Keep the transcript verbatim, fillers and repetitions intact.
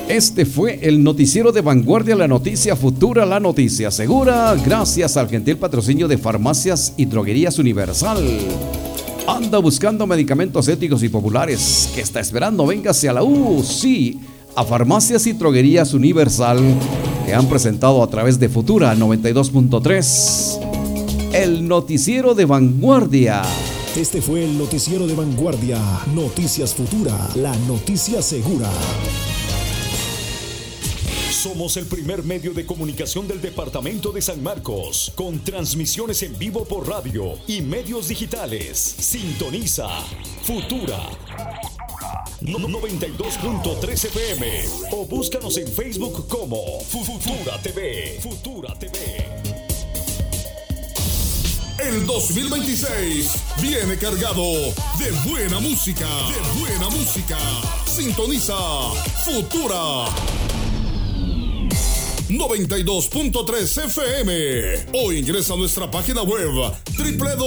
Este fue el noticiero de Vanguardia, la noticia futura, la noticia segura, gracias al gentil patrocinio de Farmacias y Droguerías Universal. Anda buscando medicamentos éticos y populares. ¿Qué está esperando? Véngase a la U. Sí, a Farmacias y Droguerías Universal, que han presentado a través de Futura noventa y dos punto tres el noticiero de Vanguardia. Este fue el noticiero de Vanguardia, Noticias Futura, la noticia segura. Somos el primer medio de comunicación del departamento de San Marcos, con transmisiones en vivo por radio y medios digitales. Sintoniza Futura noventa y dos punto tres F M o búscanos en Facebook como Futura T V. Futura T V. El dos mil veintiséis viene cargado de buena música. De buena música. Sintoniza Futura noventa y dos punto tres F M o ingresa a nuestra página web doble u doble u doble u